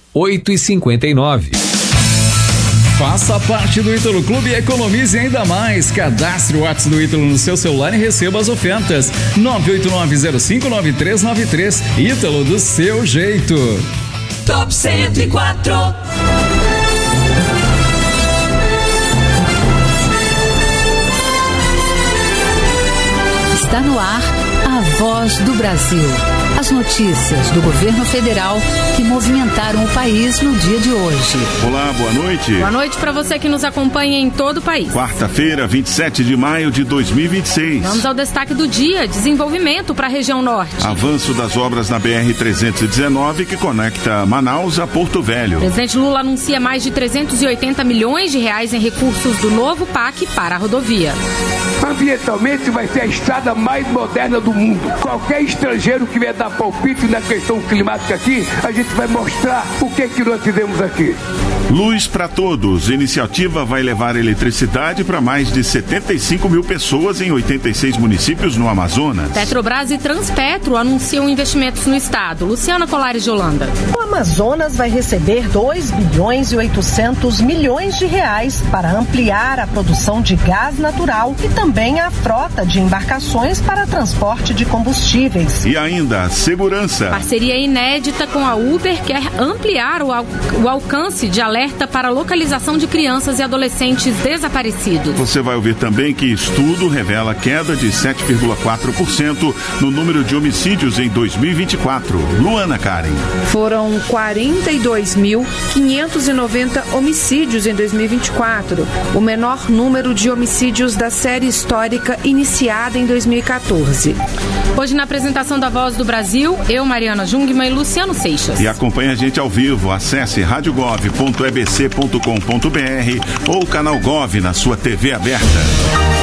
8h59. Faça parte do Ítalo Clube e economize ainda mais. Cadastre o WhatsApp do Ítalo no seu celular e receba as ofertas. 989059393. Ítalo, do seu jeito. Top 104. Está no ar a Voz do Brasil. As notícias do governo federal que movimentaram o país no dia de hoje. Olá, boa noite. Boa noite para você que nos acompanha em todo o país. Quarta-feira, 27 de maio de 2026. Vamos ao destaque do dia: desenvolvimento para a região norte. Avanço das obras na BR-319 que conecta Manaus a Porto Velho. O presidente Lula anuncia mais de 380 milhões de reais em recursos do novo PAC para a rodovia. Ambientalmente vai ser a estrada mais moderna do mundo. Qualquer estrangeiro que vier dar palpite na questão climática aqui, a gente vai mostrar o que nós fizemos aqui. Luz para todos. Iniciativa vai levar eletricidade para mais de 75 mil pessoas em 86 municípios no Amazonas. Petrobras e Transpetro anunciam investimentos no estado. Luciana Colares de Holanda. O Amazonas vai receber 2 bilhões e 800 milhões de reais para ampliar a produção de gás natural e também a frota de embarcações para transporte de combustíveis. E ainda segurança. Parceria inédita com a Uber quer ampliar o alcance de alerta para a localização de crianças e adolescentes desaparecidos. Você vai ouvir também que estudo revela queda de 7,4% no número de homicídios em 2024. Luana Karen. Foram 42.590 homicídios em 2024, o menor número de homicídios da série histórica iniciada em 2014. Hoje, na apresentação da Voz do Brasil, eu, Mariana Jungmann e Luciano Seixas. E acompanhe a gente ao vivo. Acesse radiogov.ebc.com.br ou canal Gov na sua TV aberta.